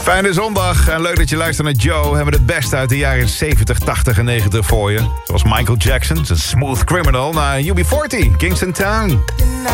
Fijne zondag en leuk dat je luistert naar Joe. We hebben het beste uit de jaren 70, 80 en 90 voor je. Zoals Michael Jackson, zijn Smooth Criminal, naar UB40, Kingston Town.